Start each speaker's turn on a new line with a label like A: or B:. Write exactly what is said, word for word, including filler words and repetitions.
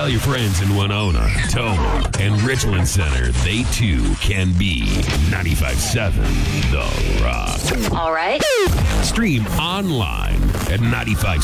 A: Tell your friends in Winona, Toma, and Richland Center they too can be ninety-five point seven The Rock.
B: All right.
A: Stream online at ninety-five